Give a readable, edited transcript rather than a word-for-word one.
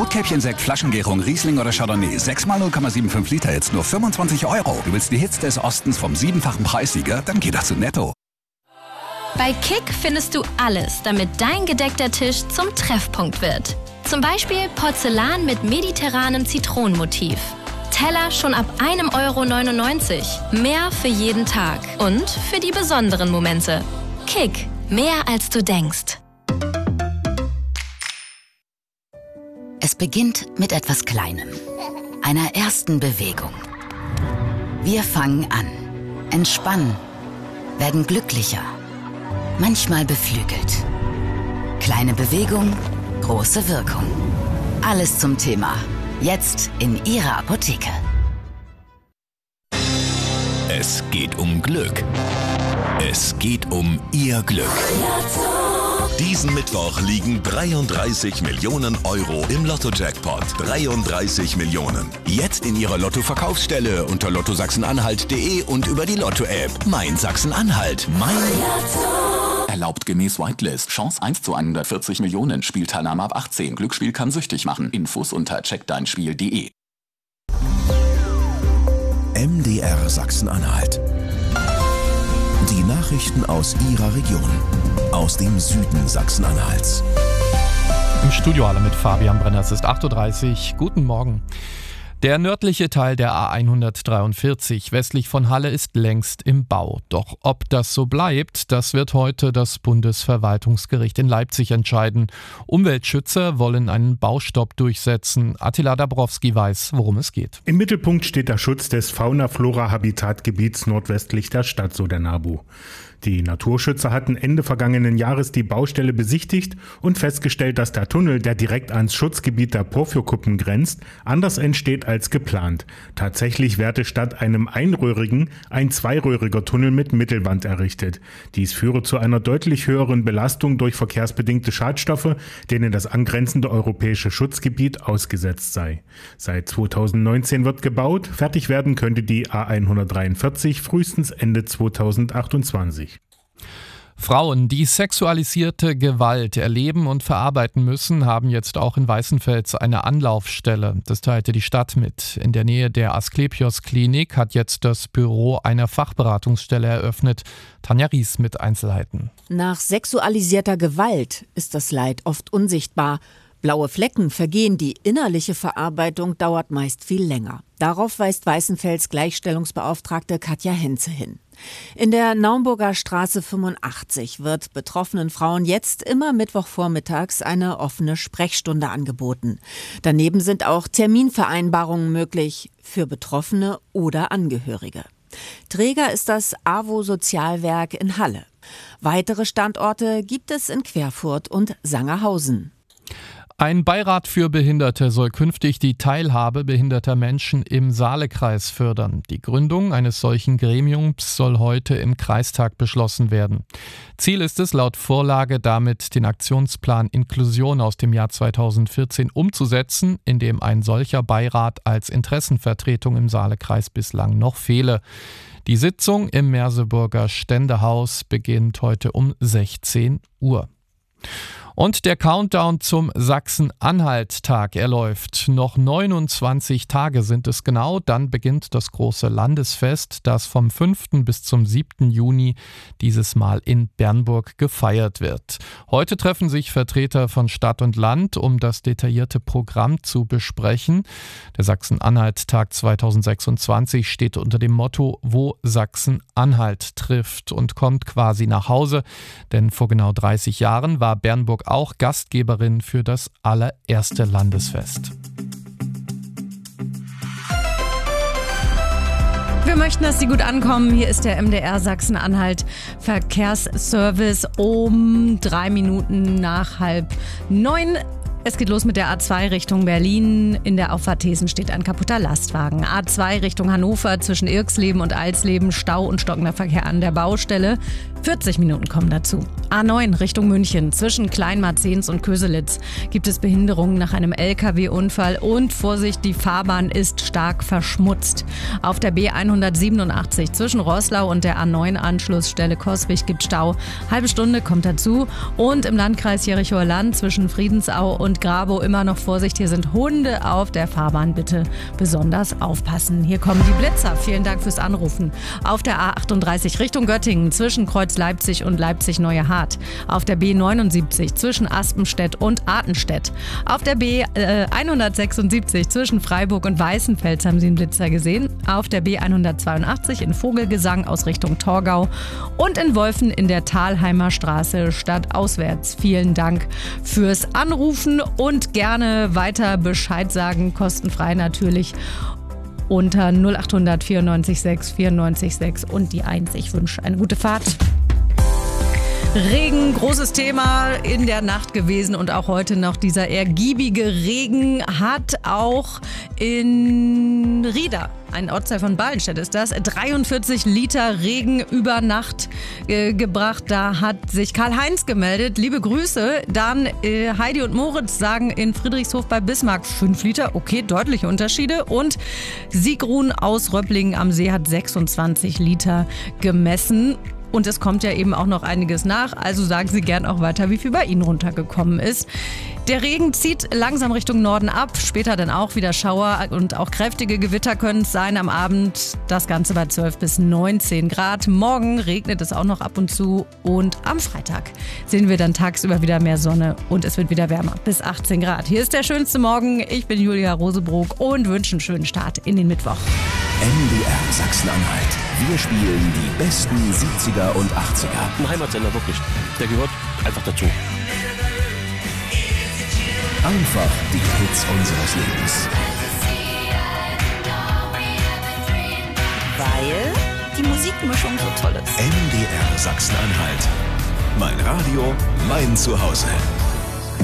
Rotkäppchensekt, Flaschengärung, Riesling oder Chardonnay. 6x 0,75 Liter, jetzt nur 25 €. Du willst die Hits des Ostens vom 7-fachen Preissieger? Dann geh doch zu Netto. Bei Kick findest du alles, damit dein gedeckter Tisch zum Treffpunkt wird. Zum Beispiel Porzellan mit mediterranem Zitronenmotiv. Teller schon ab 1,99 €. Mehr für jeden Tag und für die besonderen Momente. Kick, mehr als du denkst. Es beginnt mit etwas Kleinem, einer ersten Bewegung. Wir fangen an, entspannen, werden glücklicher, manchmal beflügelt. Kleine Bewegung, große Wirkung. Alles zum Thema. Jetzt in Ihrer Apotheke. Es geht um Glück. Es geht um Ihr Glück. Diesen Mittwoch liegen 33 Millionen € im Lotto-Jackpot. 33 Millionen. Jetzt in Ihrer Lotto-Verkaufsstelle unter lottosachsen-anhalt.de und über die Lotto-App. Mein Sachsen-Anhalt. Mein Lotto. Erlaubt gemäß Whitelist. Chance 1 zu 140 Millionen. Spielteilnahme ab 18. Glücksspiel kann süchtig machen. Infos unter checkdeinspiel.de. MDR Sachsen-Anhalt. Die Nachrichten aus Ihrer Region. Aus dem Süden Sachsen-Anhalts. Im Studio alle mit Fabian Brenner. Es ist 8:30 Uhr. Guten Morgen. Der nördliche Teil der A143 westlich von Halle ist längst im Bau. Doch ob das so bleibt, das wird heute das Bundesverwaltungsgericht in Leipzig entscheiden. Umweltschützer wollen einen Baustopp durchsetzen. Attila Dabrowski weiß, worum es geht. Im Mittelpunkt steht der Schutz des Fauna-Flora-Habitatgebiets nordwestlich der Stadt, so der NABU. Die Naturschützer hatten Ende vergangenen Jahres die Baustelle besichtigt und festgestellt, dass der Tunnel, der direkt ans Schutzgebiet der Porphyrkuppen grenzt, anders entsteht als geplant. Tatsächlich werde statt einem einröhrigen ein zweiröhriger Tunnel mit Mittelwand errichtet. Dies führe zu einer deutlich höheren Belastung durch verkehrsbedingte Schadstoffe, denen das angrenzende europäische Schutzgebiet ausgesetzt sei. Seit 2019 wird gebaut, fertig werden könnte die A143 frühestens Ende 2028. Frauen, die sexualisierte Gewalt erleben und verarbeiten müssen, haben jetzt auch in Weißenfels eine Anlaufstelle. Das teilte die Stadt mit. In der Nähe der Asklepios-Klinik hat jetzt das Büro einer Fachberatungsstelle eröffnet. Tanja Ries mit Einzelheiten. Nach sexualisierter Gewalt ist das Leid oft unsichtbar. Blaue Flecken vergehen, die innerliche Verarbeitung dauert meist viel länger. Darauf weist Weißenfels Gleichstellungsbeauftragte Katja Henze hin. In der Naumburger Straße 85 wird betroffenen Frauen jetzt immer Mittwochvormittags eine offene Sprechstunde angeboten. Daneben sind auch Terminvereinbarungen möglich für Betroffene oder Angehörige. Träger ist das AWO-Sozialwerk in Halle. Weitere Standorte gibt es in Querfurt und Sangerhausen. Ein Beirat für Behinderte soll künftig die Teilhabe behinderter Menschen im Saalekreis fördern. Die Gründung eines solchen Gremiums soll heute im Kreistag beschlossen werden. Ziel ist es, laut Vorlage damit den Aktionsplan Inklusion aus dem Jahr 2014 umzusetzen, in dem ein solcher Beirat als Interessenvertretung im Saalekreis bislang noch fehle. Die Sitzung im Merseburger Ständehaus beginnt heute um 16 Uhr. Und der Countdown zum Sachsen-Anhalt-Tag, er läuft. Noch 29 Tage sind es genau, dann beginnt das große Landesfest, das vom 5. bis zum 7. Juni dieses Mal in Bernburg gefeiert wird. Heute treffen sich Vertreter von Stadt und Land, um das detaillierte Programm zu besprechen. Der Sachsen-Anhalt-Tag 2026 steht unter dem Motto, wo Sachsen-Anhalt trifft und kommt quasi nach Hause, denn vor genau 30 Jahren war Bernburg auch Gastgeberin für das allererste Landesfest. Wir möchten, dass Sie gut ankommen. Hier ist der MDR Sachsen-Anhalt Verkehrsservice um 3 Minuten nach 8:30. Es geht los mit der A2 Richtung Berlin. In der Auffahrt Thesen steht ein kaputter Lastwagen. A2 Richtung Hannover zwischen Irxleben und Alsleben. Stau und stockender Verkehr an der Baustelle. 40 Minuten kommen dazu. A9 Richtung München. Zwischen Kleinmarzens und Köselitz gibt es Behinderungen nach einem LKW-Unfall. Und Vorsicht, die Fahrbahn ist stark verschmutzt. Auf der B187 zwischen Roßlau und der A9-Anschlussstelle Coswig gibt Stau. Halbe Stunde kommt dazu. Und im Landkreis Jerichower Land zwischen Friedensau und und Grabow immer noch Vorsicht. Hier sind Hunde auf der Fahrbahn. Bitte besonders aufpassen. Hier kommen die Blitzer. Vielen Dank fürs Anrufen. Auf der A38 Richtung Göttingen zwischen Kreuz Leipzig und Leipzig-Neuehardt. Auf der B79 zwischen Aspenstedt und Artenstedt. Auf der B176 zwischen Freiburg und Weißenfels haben Sie einen Blitzer gesehen. Auf der B182 in Vogelgesang aus Richtung Torgau und in Wolfen in der Thalheimer Straße stadtauswärts. Vielen Dank fürs Anrufen und gerne weiter Bescheid sagen, kostenfrei natürlich unter 0800 94 6 94 6 und die 1. Ich wünsche eine gute Fahrt. Regen, großes Thema in der Nacht gewesen und auch heute noch. Dieser ergiebige Regen hat auch in Rieda, ein Ortsteil von Ballenstedt ist das, 43 Liter Regen über Nacht gebracht. Da hat sich Karl-Heinz gemeldet. Liebe Grüße. Dann Heidi und Moritz sagen in Friedrichshof bei Bismarck 5 Liter. Okay, deutliche Unterschiede. Und Sigrun aus Röpplingen am See hat 26 Liter gemessen. Und es kommt ja eben auch noch einiges nach, also sagen Sie gern auch weiter, wie viel bei Ihnen runtergekommen ist. Der Regen zieht langsam Richtung Norden ab, später dann auch wieder Schauer und auch kräftige Gewitter können es sein am Abend. Das Ganze bei 12 bis 19 Grad. Morgen regnet es auch noch ab und zu und am Freitag sehen wir dann tagsüber wieder mehr Sonne und es wird wieder wärmer, bis 18 Grad. Hier ist der schönste Morgen. Ich bin Julia Rosebrook und wünsche einen schönen Start in den Mittwoch. MDR Sachsen-Anhalt. Wir spielen die besten 70er und 80er. Ein Heimatsender, wirklich. Der gehört einfach dazu. Einfach die Hits unseres Lebens. Weil die Musikmischung so toll ist. MDR Sachsen-Anhalt. Mein Radio, mein Zuhause.